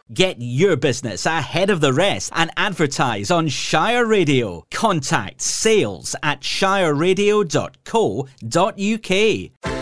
Get your business ahead of the rest and advertise on Shire Radio. Contact sales@shireradio.co.uk.